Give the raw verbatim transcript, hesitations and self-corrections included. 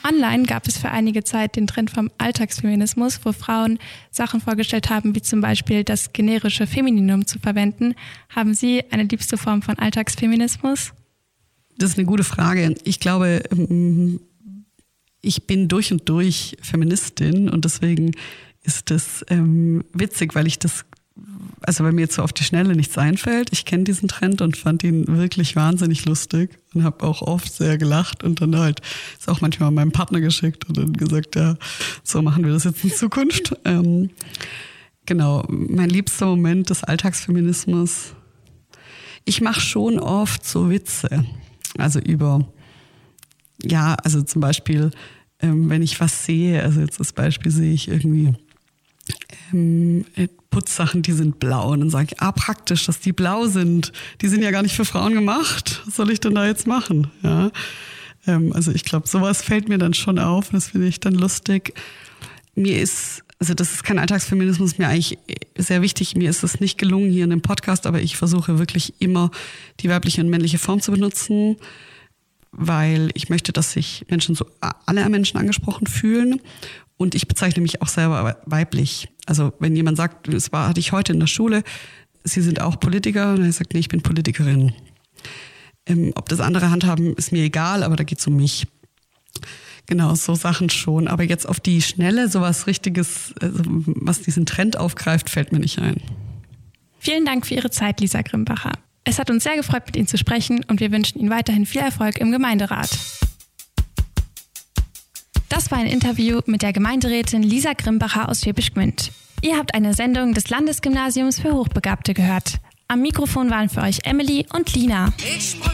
Online gab es für einige Zeit den Trend vom Alltagsfeminismus, wo Frauen Sachen vorgestellt haben, wie zum Beispiel das generische Femininum zu verwenden. Haben Sie eine liebste Form von Alltagsfeminismus? Das ist eine gute Frage. Ich glaube, ich bin durch und durch Feministin und deswegen ist das ähm, witzig, weil ich das, also weil mir jetzt so auf die Schnelle nichts einfällt. Ich kenne diesen Trend und fand ihn wirklich wahnsinnig lustig und habe auch oft sehr gelacht und dann halt ist auch manchmal meinem Partner geschickt und dann gesagt, ja, so machen wir das jetzt in Zukunft. Ähm, genau, mein liebster Moment des Alltagsfeminismus. Ich mache schon oft so Witze, also über, ja, also zum Beispiel, ähm, wenn ich was sehe, also jetzt das Beispiel sehe ich irgendwie Ähm, Putzsachen, die sind blau. Und dann sage ich, ah, praktisch, dass die blau sind. Die sind ja gar nicht für Frauen gemacht. Was soll ich denn da jetzt machen? Ja, ähm, also ich glaube, sowas fällt mir dann schon auf. Das finde ich dann lustig. Mir ist, also das ist kein Alltagsfeminismus, mir eigentlich sehr wichtig. Mir ist es nicht gelungen hier in dem Podcast, aber ich versuche wirklich immer die weibliche und männliche Form zu benutzen, weil ich möchte, dass sich Menschen so, alle Menschen angesprochen fühlen. Und ich bezeichne mich auch selber weiblich. Also wenn jemand sagt, das war, hatte ich heute in der Schule, Sie sind auch Politiker, und er sagt, nee, ich bin Politikerin. Ähm, ob das andere handhaben, ist mir egal, aber da geht's um mich. Genau, so Sachen schon. Aber jetzt auf die Schnelle, sowas Richtiges, also was diesen Trend aufgreift, fällt mir nicht ein. Vielen Dank für Ihre Zeit, Lisa Grimbacher. Es hat uns sehr gefreut, mit Ihnen zu sprechen und wir wünschen Ihnen weiterhin viel Erfolg im Gemeinderat. Das war ein Interview mit der Gemeinderätin Lisa Grimbacher aus Schwäbisch Gmünd. Ihr habt eine Sendung des Landesgymnasiums für Hochbegabte gehört. Am Mikrofon waren für euch Emily und Lina.